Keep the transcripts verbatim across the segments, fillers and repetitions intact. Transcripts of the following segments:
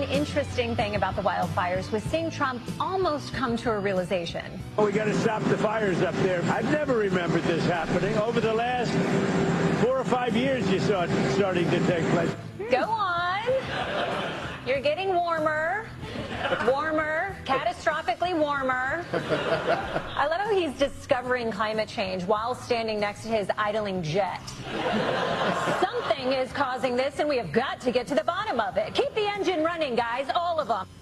interesting thing about the wildfires was seeing Trump almost come to a realization. Oh, we got to stop the fires up there. I've never remembered this happening. Over the last four or five years, you saw it starting to take place. Go on. You're getting warmer. Warmer, catastrophically warmer. I love how he's discovering climate change while standing next to his idling jet. Something is causing this, and we have got to get to the bottom of it. Keep the engine running, guys, all of them.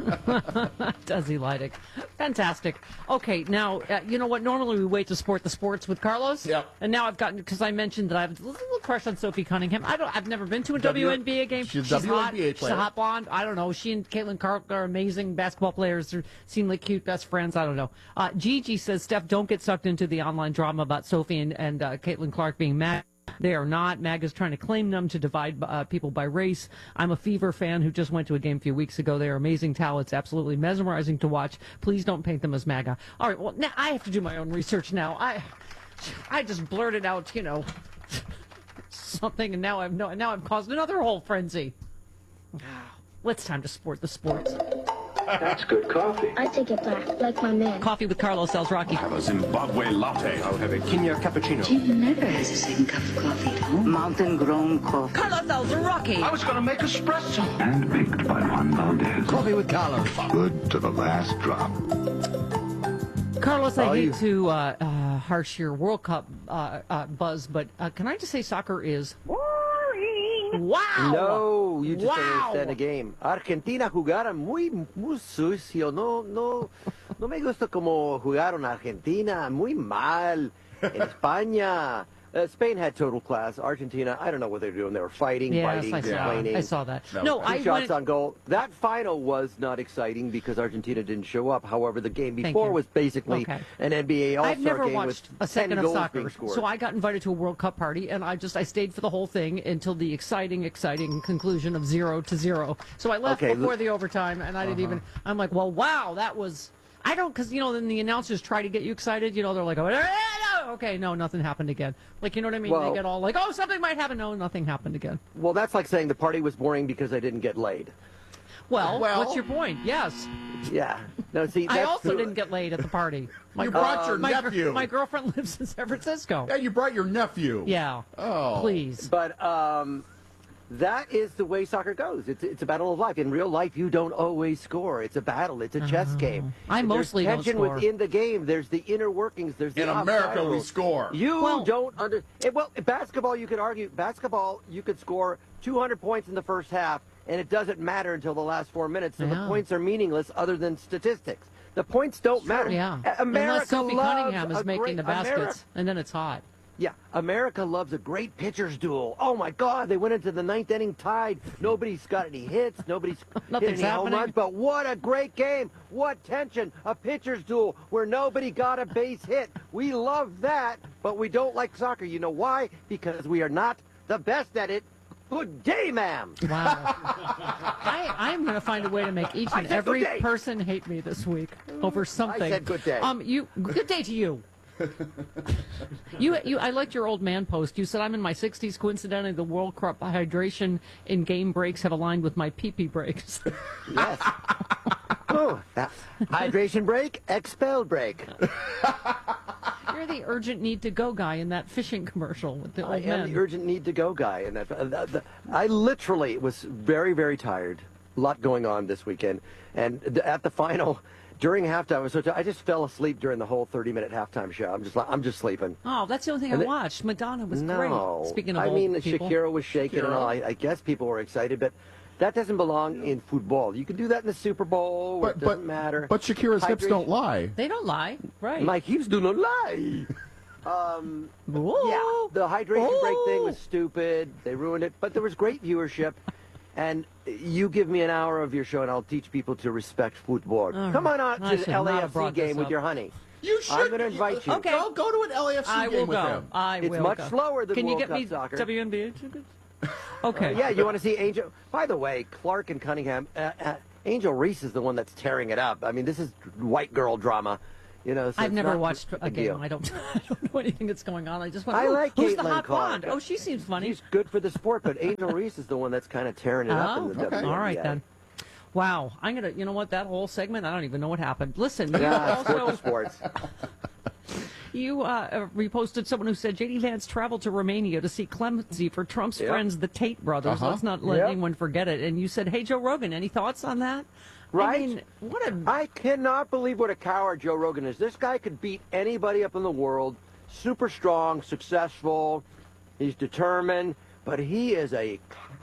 Does he, Leidig? Fantastic. Okay, now, uh, you know what? Normally we wait to sport the sports with Carlos. Yeah. And now I've gotten, because I mentioned that I have a little crush on Sophie Cunningham. I don't, I've never been to a w, W- W N B A game. she's a She's W N hot. B A She's player. a hot blonde. I don't know. She and Caitlin Clark are amazing basketball players. They seem like cute best friends. I don't know. Uh, Gigi says, Steph, don't get sucked into the online drama about Sophie and, and uh, Caitlin Clark being mad. They are not. MAGA's trying to claim them to divide uh, people by race. I'm a Fever fan who just went to a game a few weeks ago. They are amazing talents, absolutely mesmerizing to watch. Please don't paint them as MAGA. All right, well, now I have to do my own research now. I I just blurted out, you know, something, and now I've, no, now I've caused another whole frenzy. Well, it's time to sport the sports. That's good coffee. I take it black, like my man. Coffee with Carlos sells Rocky. Have a Zimbabwe latte. I'll have a Kenya cappuccino. Jim never has the same cup of coffee at home. Mountain grown coffee. Carlos sells Rocky. I was going to make espresso. And baked by Juan Valdez. Coffee with Carlos. Good to the last drop. Carlos, I Oh, hate you- to uh, uh, harsh your World Cup uh, uh, buzz, but uh, can I just say soccer is boring? Wow! No, you just don't Wow! understand the game. Argentina jugaron muy, muy sucio. No, no, no me gusta como jugaron Argentina. Muy mal. En España. Uh, Spain had total class. Argentina, I don't know what they're doing. They were fighting, Yes, biting, I saw, complaining. I saw that. No, No, Two I shots went. on goal. That final was not exciting because Argentina didn't show up. However, the game Thank before you. was basically Okay. an N B A All-Star I've never game watched with a second ten of goals soccer, being scored. so I got invited to a World Cup party, and I just I stayed for the whole thing until the exciting, exciting conclusion of zero to zero. So I left Okay, before look- the overtime, and I didn't even. I'm like, well, wow, that was. I don't, because you know, then the announcers try to get you excited. You know, they're like, oh, no, okay, no, nothing happened again. Like, you know what I mean? Well- they get all like, oh, something might happen. No, nothing happened again. Well, that's like saying the party was boring because I didn't get laid. Well, Well- what's your point? Yes, Yeah. No, see, I that's also who- didn't get laid at the party. My, You brought your my, gr- nephew. My girlfriend lives in San Francisco. Yeah, you brought your nephew. Yeah. Oh. Please. But um, that is the way soccer goes. It's it's a battle of life. In real life, you don't always score. It's a battle. It's a chess game. I There's mostly don't tension score. within the game. There's the inner workings. There's the In offside America, we rules. score. You Well- don't under. eh, Well, basketball, you could argue. Basketball, you could score two hundred points in the first half, and it doesn't matter until the last four minutes. So Yeah. the points are meaningless, other than statistics. The points don't matter. Yeah. A- America Unless Sophie loves Cunningham is a making great- the baskets, America- and then it's hot. Yeah, America loves a great pitcher's duel. Oh my God, they went into the ninth inning tied. Nobody's got any hits. Nobody's hit Nothing's any home happening. runs. But what a great game! What tension! A pitcher's duel where nobody got a base hit. We love that, but we don't like soccer. You know why? Because we are not the best at it. Good day, ma'am. Wow. I, I'm going to find a way to make each I and said every good day. person hate me this week over something. said good day. Um, you good day to you. you, you, I liked your old man post. You said I'm in my sixties. Coincidentally, the World Cup hydration in game breaks have aligned with my pee-pee breaks. Yes. Oh, that hydration break, expel break. You're the urgent need to go guy in that fishing commercial with the old I am men. the urgent need to go guy, and that, uh, the, the, I literally was very, very tired. A lot going on this weekend, and th- at the final, during halftime, I was so tired, I just fell asleep during the whole thirty-minute halftime show. I'm just, like, I'm just sleeping. Oh, that's the only thing And I it- watched. Madonna was no, great. Speaking of I old mean, people. Shakira was shaking and Shakira. all. I, I guess people were excited, but that doesn't belong in football. You can do that in the Super Bowl. Where But it doesn't but matter. but Shakira's hips Hydration- don't lie. They don't lie, right? My hips do not lie. Um, Ooh. yeah, the hydration break thing was Ooh. stupid. They ruined it, but there was great viewership. And you give me an hour of your show, and I'll teach people to respect football. All Come right. on out I to should the not have L A F C brought this game with up. your honey. You should. I'm going to invite you. Okay. Go, go to an L A F C I game will with go. him. I It's will much go. slower than Can World you get Cup me soccer. W N B A tickets? Okay. Yeah, you want to see Angel? By the way, Clark and Cunningham, uh, uh, Angel Reese is the one that's tearing it up. I mean, this is white girl drama. You know, so I've it's never not watched a big game. deal. I don't. I don't know anything that's going on. I just went. I "Ooh, like who's the Caitlin hot Clark. blonde? Oh, she seems funny. She's good for the sport, but Angel Reese is the one that's kind of tearing it up Oh, in the okay. W N B A. All right then. Wow. I'm going to, you know what, that whole segment, I don't even know what happened. Listen, you Yeah, also, sports, sports. you uh, reposted someone who said J D Vance traveled to Romania to see clemency for Trump's Yep. friends, the Tate brothers. Uh-huh. Let's not let Yep. anyone forget it. And you said, hey, Joe Rogan, any thoughts on that? Right? I mean, what a... I cannot believe what a coward Joe Rogan is. This guy could beat anybody up in the world. Super strong, successful. He's determined, but he is a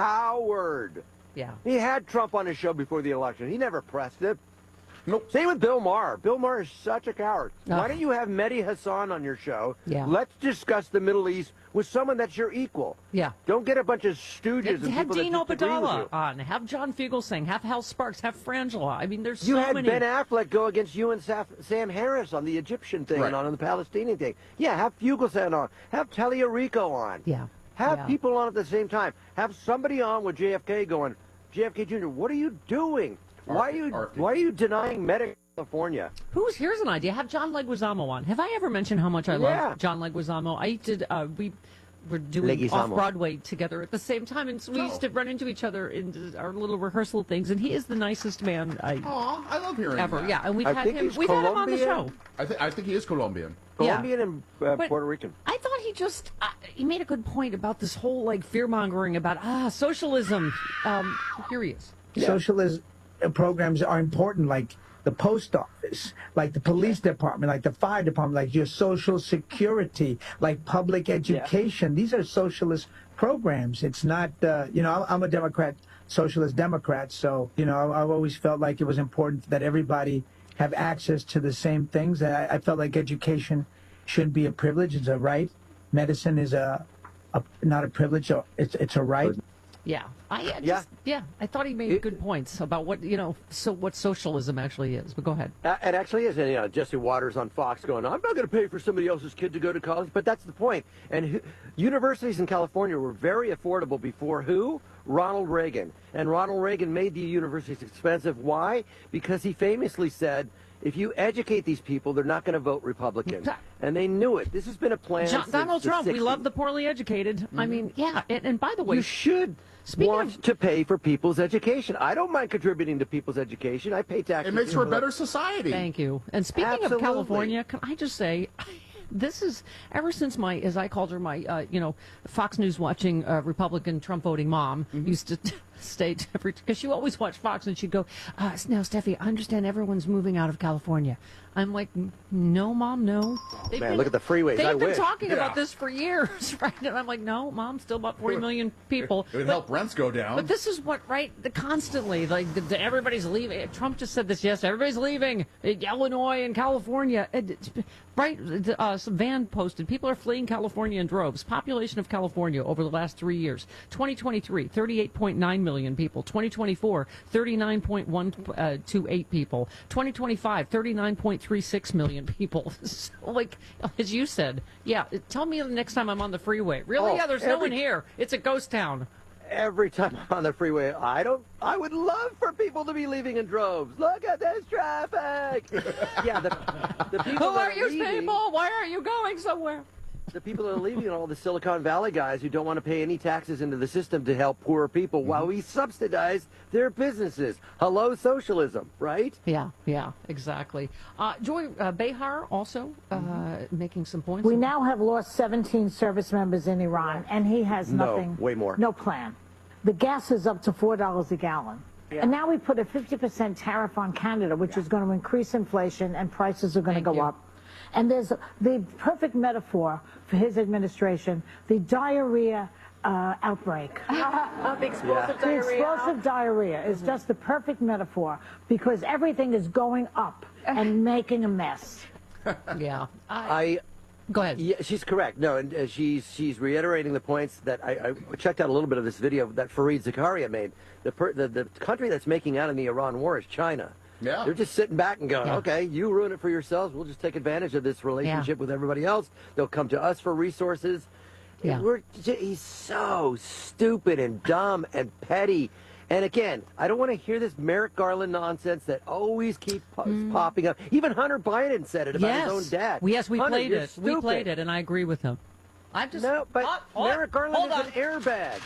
coward. Yeah. He had Trump on his show before the election. He never pressed it. Nope. Same with Bill Maher. Bill Maher is such a coward. Oh. Why don't you have Mehdi Hassan on your show? Yeah. Let's discuss the Middle East with someone that's your equal. Yeah. Don't get a bunch of stooges and have people Dean that disagree with Opadala you. on, have John Fugelsang, have Hal Sparks, have Frangela. I mean, there's You so had many. Ben Affleck go against you and Saf- Sam Harris on the Egyptian thing Right. and on the Palestinian thing. Yeah, have Fugelsang on. Have Taliarico on. Yeah. Have Yeah. people on at the same time. Have somebody on with J F K going, J F K Junior, what are you doing? Why are you R P. why are you denying Medicare in California? Who's here's an idea? Have John Leguizamo on. Have I ever mentioned how much I Yeah. love John Leguizamo? I did. Uh, we were doing Leguizamo. off Broadway together at the same time, and so we used to run into each other in our little rehearsal things. And he is the nicest man I Aw, I love hearing ever. that. Yeah, and we've I had think him. he's We've had him on the Colombian. show. I, th- I think he is Colombian. Yeah. Colombian and uh, But Puerto Rican. I thought he just uh, he made a good point about this whole like fear mongering about ah socialism. Um, here he is. Socialist programs are important, like the post office, like the police department, like the fire department, like your social security, like public education. These are socialist programs. It's not, uh, you know, I'm a Democrat, socialist Democrat, so, you know, I've always felt like it was important that everybody have access to the same things. I, I felt like education shouldn't be a privilege, it's a right. Medicine is a, a not a privilege, it's, it's a right. Yeah, I uh, Yeah. just, yeah. I thought he made It- good points about what you know. So what socialism actually is. But go ahead. Uh, it actually is. And, you know, Jesse Waters on Fox going, I'm not going to pay for somebody else's kid to go to college. But that's the point. And who, universities in California were very affordable before who? Ronald Reagan. And Ronald Reagan made the universities expensive. Why? Because he famously said, if you educate these people, they're not going to vote Republican. And they knew it. This has been a plan John, since Donald the Trump. We sixties. love the poorly educated. I mean, yeah. And, and by the way, You should Speaking want of- to pay for people's education. I don't mind contributing to people's education. I pay taxes. It makes for a too. better society. thank you. And speaking Absolutely. of California, can I just say, this is ever since my, as I called her, my, uh, you know, Fox News watching uh, Republican Trump voting mom used to state every because she always watched Fox and she'd go, uh, now Steffi, I understand everyone's moving out of California. I'm like, no, Mom, no. They've Man, been- look at the freeways. They've I been wish. talking Yeah. about this for years, right? And I'm like, no, Mom, still about forty million people. It would But- help rents go down. But this is what, right? The constantly, like, the, the, everybody's leaving. Trump just said this yesterday. Everybody's leaving Illinois and California. And it's- right? The, Uh, some van posted. People are fleeing California in droves. Population of California over the last three years: twenty twenty-three, thirty-eight point nine million people. twenty twenty-four, thirty-nine point one two eight people. twenty twenty-five, thirty-nine point three six million people. So, like, as you said, yeah. Tell me the next time I'm on the freeway. Really? Oh, yeah. There's no every- one here. It's a ghost town. Every time I'm on the freeway, I don't. I would love for people to be leaving in droves. Look at this traffic. yeah, the, the people Who that are you leaving, people? Why are you going somewhere? The people that are leaving are all the Silicon Valley guys who don't want to pay any taxes into the system to help poorer people while we subsidize their businesses. Hello, socialism, right? Yeah, yeah, exactly. Uh, Joy uh, Behar also uh, making some points. We now have lost seventeen service members in Iran, and he has No, nothing. way more. No plan. The gas is up to four dollars a gallon. Yeah. And now we put a fifty percent tariff on Canada, which is going to increase inflation, and prices are going to Thank go you. up. And there's the perfect metaphor for his administration, the diarrhea uh, outbreak. the explosive The explosive diarrhea is just the perfect metaphor because everything is going up and making a mess. Yeah. I. Go ahead. Yeah, she's correct. No, and uh, she's she's reiterating the points that I, I checked out a little bit of this video that Fareed Zakaria made. The, per, the the country that's making out in the Iran war is China. Yeah. They're just sitting back and going, Yeah. okay, you ruin it for yourselves. We'll just take advantage of this relationship with everybody else. They'll come to us for resources. Yeah. And we're, j- he's so stupid and dumb and petty. And again, I don't want to hear this Merrick Garland nonsense that always keeps po- popping up. Even Hunter Biden said it about yes. his own dad. Well, yes, we Hunter, played you're it. We stupid. played it, and I agree with him. I'm just No, but Oh, hold- Merrick Garland hold is on. an airbag.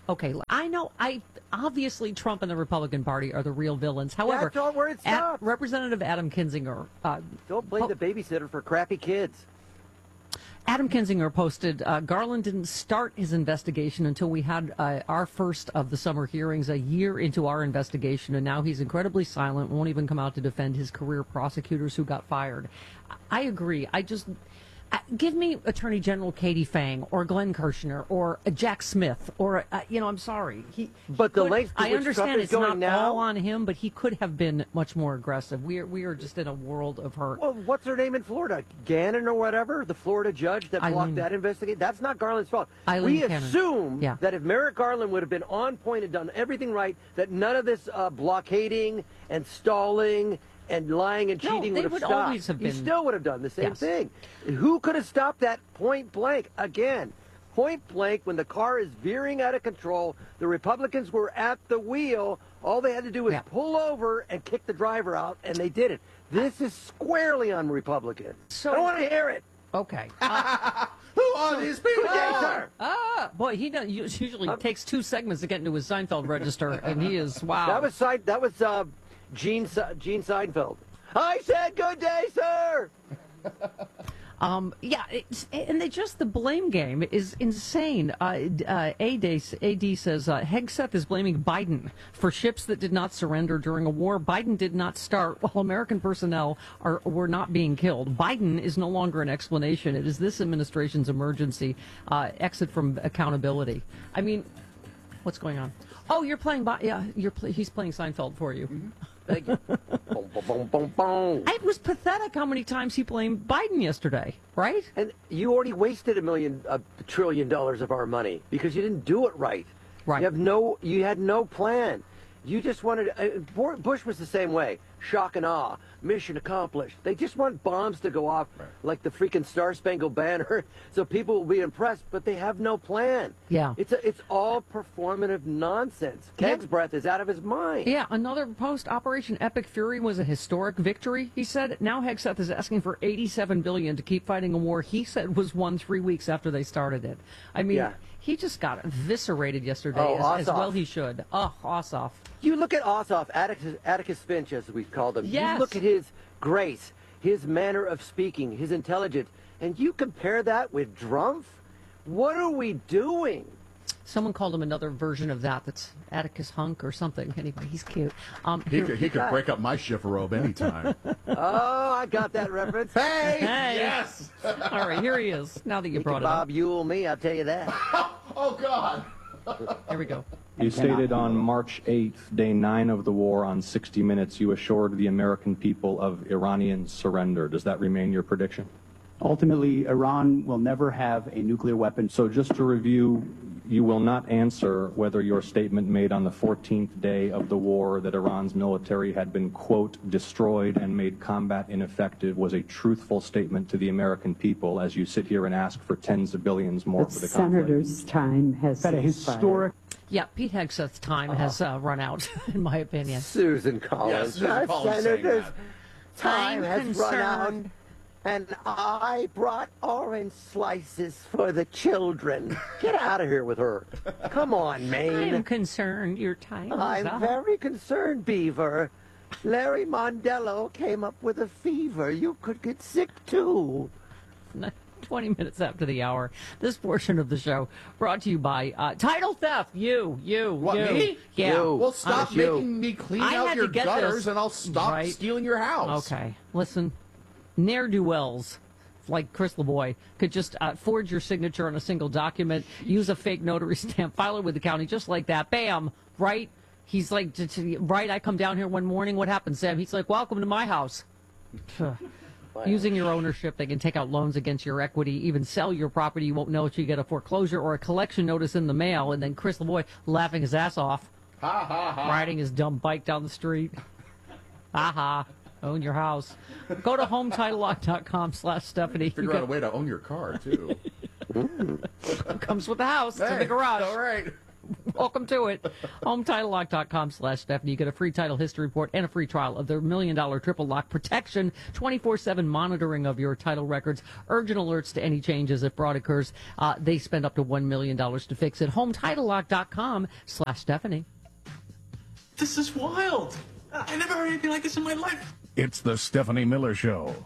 Okay, I know. I obviously Trump and the Republican Party are the real villains. However, That's all where it Ad- stops. Representative Adam Kinzinger. Uh, Don't blame po- the babysitter for crappy kids. Adam Kinzinger posted, uh, Garland didn't start his investigation until we had uh, our first of the summer hearings a year into our investigation, and now he's incredibly silent, won't even come out to defend his career prosecutors who got fired. I agree. I just... Uh, give me Attorney General Katie Fang or Glenn Kirshner or uh, Jack Smith or, uh, you know, I'm sorry. He, But he the could- lengths to I which understand Trump is it's going not now- all on him, but he could have been much more aggressive. We are, we are just in a world of hurt. Well, what's her name in Florida? Gannon or whatever? The Florida judge that blocked Eileen- that investigation? That's not Garland's fault. Eileen we Cannon. assume Yeah. that if Merrick Garland would have been on point and done everything right, that none of this uh, blockading and stalling and lying and No, cheating they would have would stopped. always have He been- still would have done the same Yes. thing. Who could have stopped that point blank? Again, point blank, when the car is veering out of control, the Republicans were at the wheel. All they had to do was Yeah. pull over and kick the driver out, and they did it. This is squarely on Republicans. So- I don't want to hear it. Okay. Who are these people? Good day, sir. Ah, boy, he does, usually takes two segments to get into his Seinfeld register, and he is, wow. That was Sein- that was uh, Gene Se- Gene Seinfeld. I said, "Good day, sir." Um, yeah, it's, and they just, the blame game is insane. Uh, uh, A D, A D says, uh, Hegseth is blaming Biden for ships that did not surrender during a war Biden did not start while American personnel are were not being killed. Biden is no longer an explanation. It is this administration's emergency uh, exit from accountability. I mean, what's going on? Oh, you're playing, Bi- yeah, you're pl- he's playing Seinfeld for you. Mm-hmm. Thank you. boom, boom, boom, boom, boom. It was pathetic how many times he blamed Biden yesterday, right? And you already wasted a million, a trillion dollars of our money because you didn't do it right. Right. You have no, you had no plan. You just wanted. Uh, Bor- Bush was the same way. Shock and awe. Mission accomplished. They just want bombs to go off Right. like the freaking Star Spangled Banner, so people will be impressed. But they have no plan. Yeah. It's a, it's all performative nonsense. Keg's breath is out of his mind. Yeah, another post. Operation Epic Fury was a historic victory, he said. Now Hegseth is asking for eighty-seven billion dollars to keep fighting a war he said was won three weeks after they started it. I mean, Yeah. he just got eviscerated yesterday, Oh, as, as Ossoff. well he should. Oh, Ossoff. You look at Ossoff, Atticus, Atticus Finch, as we called him. Yes. You look at his grace, his manner of speaking, his intelligence, and you compare that with Drumpf? What are we doing? Someone called him another version of that. That's Atticus Hunk or something. Anyway, he's cute. Um, He here- could, he could break up my chifforobe anytime. Oh, I got that reference. Hey! Hey. Yes! all right, here he is. Now that you You brought can it up. Bob Ewell me, I'll tell you that. Oh, God! Here we go. You stated on March eighth, day nine of the war, on sixty minutes, you assured the American people of Iranian surrender. Does that remain your prediction? Ultimately, Iran will never have a nuclear weapon. So just to review, you will not answer whether your statement made on the fourteenth day of the war that Iran's military had been, quote, destroyed and made combat ineffective was a truthful statement to the American people as you sit here and ask for tens of billions more The for the conflict. senator's time has That a expired. historic Yeah, Pete Hegseth's time has uh, run out, in my opinion. Susan Collins. Yes, Susan Our Collins saying senator's that. time I'm has run out. concerned. And I brought orange slices for the children. Get out of here with her. Come on, Maine. I'm concerned your time is I'm up. very concerned, Beaver. Larry Mondello came up with a fever. You could get sick, too. twenty minutes after the hour. This portion of the show brought to you by uh, Title Theft. You, you, What, you. me? Yeah. You. Well, stop Honest, you. making me clean I out had your to get gutters this. and I'll stop Right. stealing your house. Okay, listen. Ne'er-do-wells, like Chris LeBoy, could just uh, forge your signature on a single document, use a fake notary stamp, file it with the county, just like that. Bam, right? He's like, t- t- right, I come down here one morning, what happened, Sam? He's like, welcome to my house. Using your ownership, they can take out loans against your equity, even sell your property. You won't know if you get a foreclosure or a collection notice in the mail. And then Chris LeBoy laughing his ass off, Ha, ha, ha. riding his dumb bike down the street. Ha ha. Own your house. Go to home title lock dot com slash Stephanie. Figure out a way to own your car, too. Comes with the house. It's in Hey, the garage. All right. Welcome to it. HomeTitleLock.com slash Stephanie. You get a free title history report and a free trial of their million dollar triple lock protection, twenty-four seven monitoring of your title records, urgent alerts to any changes if fraud occurs. Uh, they spend up to one million dollars to fix it. HomeTitleLock.com slash Stephanie. This is wild. I never heard anything like this in my life. It's the Stephanie Miller Show.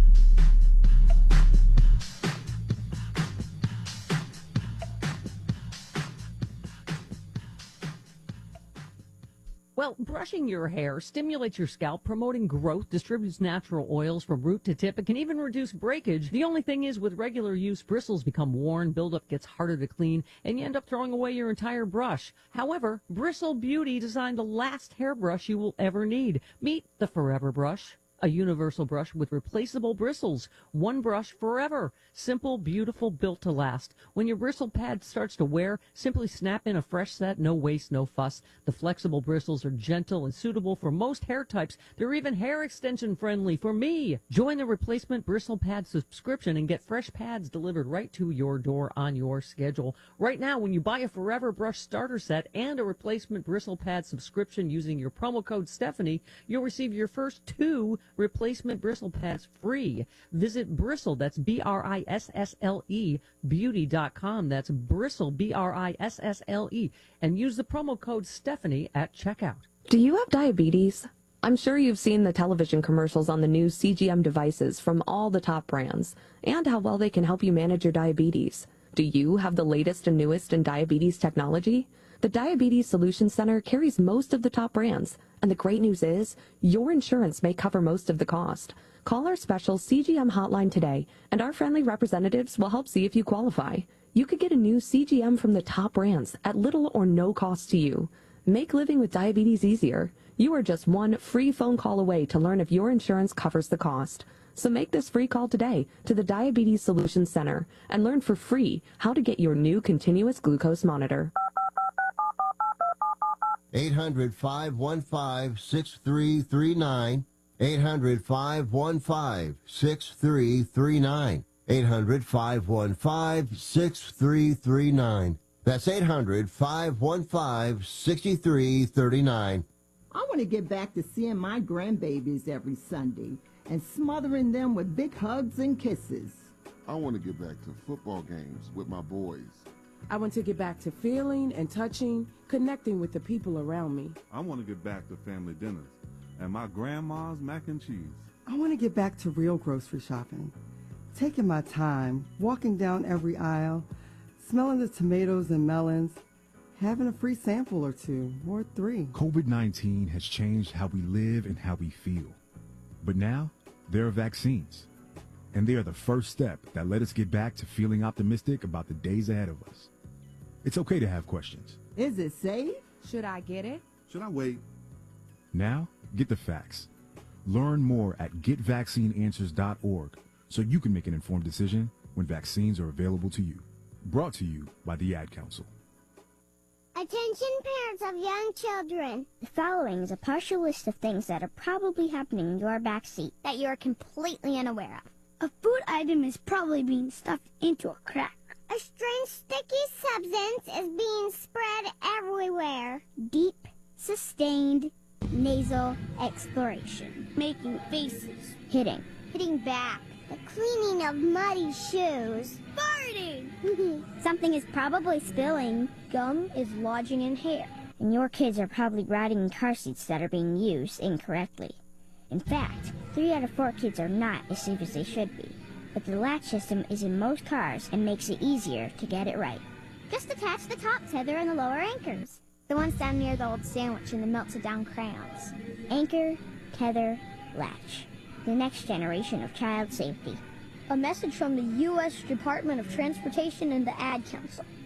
Well, brushing your hair stimulates your scalp, promoting growth, distributes natural oils from root to tip. It can even reduce breakage. The only thing is, with regular use, bristles become worn, buildup gets harder to clean, and you end up throwing away your entire brush. However, Bristle Beauty designed the last hairbrush you will ever need. Meet the Forever Brush. A universal brush with replaceable bristles. One brush forever. Simple, beautiful, built to last. When your bristle pad starts to wear, simply snap in a fresh set. No waste, no fuss. The flexible bristles are gentle and suitable for most hair types. They're even hair extension friendly for me. Join the replacement bristle pad subscription and get fresh pads delivered right to your door on your schedule. Right now, when you buy a Forever Brush starter set and a replacement bristle pad subscription using your promo code Stephanie, you'll receive your first two replacement bristle pads free. Visit Bristle, that's B R I S S L E, beauty dot com. That's Bristle, B R I S S L E, and use the promo code Stephanie at checkout. Do you have diabetes? I'm sure you've seen the television commercials on the new C G M devices from all the top brands and how well they can help you manage your diabetes. Do you have the latest and newest in diabetes technology? The Diabetes Solutions Center carries most of the top brands, and the great news is your insurance may cover most of the cost. Call our special C G M hotline today, and our friendly representatives will help see if you qualify. You could get a new C G M from the top brands at little or no cost to you. Make living with diabetes easier. You are just one free phone call away to learn if your insurance covers the cost. So make this free call today to the Diabetes Solutions Center and learn for free how to get your new continuous glucose monitor. eight hundred, five one five, six three three nine. eight hundred, five one five, six three three nine. eight hundred, five one five, six three three nine. That's eight hundred, five one five, six three three nine. I want to get back to seeing my grandbabies every Sunday and smothering them with big hugs and kisses. I want to get back to football games with my boys. I want to get back to feeling and touching, connecting with the people around me. I want to get back to family dinners and my grandma's mac and cheese. I want to get back to real grocery shopping, taking my time, walking down every aisle, smelling the tomatoes and melons, having a free sample or two, or three. COVID nineteen has changed how we live and how we feel. But now, there are vaccines. And they are the first step that let us get back to feeling optimistic about the days ahead of us. It's okay to have questions. Is it safe? Should I get it? Should I wait? Now, get the facts. Learn more at get vaccine answers dot org so you can make an informed decision when vaccines are available to you. Brought to you by the Ad Council. Attention parents of young children. The following is a partial list of things that are probably happening in your back seat that you are completely unaware of. A food item is probably being stuffed into a crack. A strange sticky substance is being spread everywhere. Deep, sustained, nasal exploration. Making faces. Hitting. Hitting back. The cleaning of muddy shoes. Farting! Something is probably spilling. Gum is lodging in hair. And your kids are probably riding in car seats that are being used incorrectly. In fact, three out of four kids are not as safe as they should be. But the latch system is in most cars and makes it easier to get it right. Just attach the top tether and the lower anchors. The ones down near the old sandwich and the melted down crayons. Anchor, tether, latch. The next generation of child safety. A message from the U S Department of Transportation and the Ad Council.